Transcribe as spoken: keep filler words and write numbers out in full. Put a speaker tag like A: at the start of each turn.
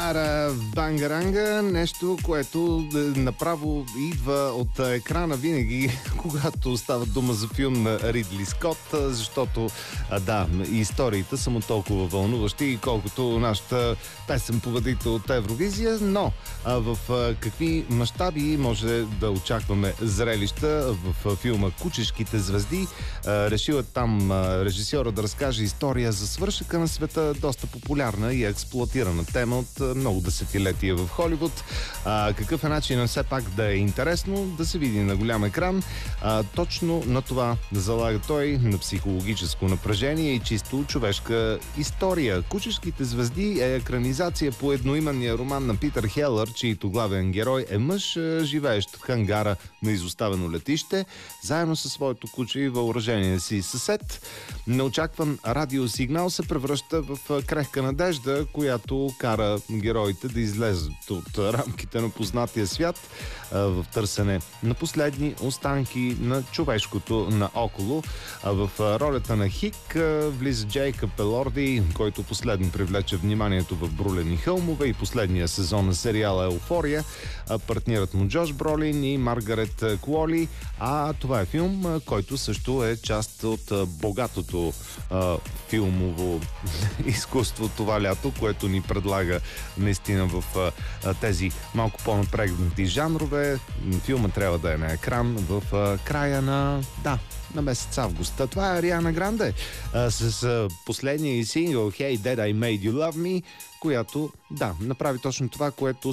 A: Бара Бангаранга, нещо, което направо идва от екрана винаги, когато става дума за филм на Ридли Скот, защото да, историите са му толкова вълнуващи, колкото нашата песен победител от Евровизия, но в какви мащаби може да очакваме зрелища в филма Кучешките звезди. Решила там режисьора да разкаже история за свършъка на света, доста популярна и експлоатирана тема от много десетилетия в Холивуд. А, какъв е начинът все пак да е интересно, да се види на голям екран? А, точно на това залага той, на психологическо напрежение и чисто човешка история. Кучешките звезди е екранизация по едноименния роман на Питър Хелър, чийто главен герой е мъж, живеещ в хангара на изоставено летище, заедно със своето куче и въоръжение си съсед. Неочакван радиосигнал се превръща в крехка надежда, която кара героите да излезат от рамките на познатия свят в търсене на последни останки на човешкото наоколо. В ролята на Хик влиза Джейкъб Елорди, който последно привлече вниманието в Брулени хълмове и последния сезон на сериала Еуфория. Партнират му Джош Бролин и Маргарет Куоли, а това е филм, който също е част от богатото а, филмово изкуство това лято, което ни предлага наистина в а, тези малко по-напрегнати жанрове. Филма трябва да е на екран в а, края на... да, на месец август. Това е Ариана Гранде а, с а, последния сингъл Hey Dad I Made You Love Me, която, да, направи точно това, което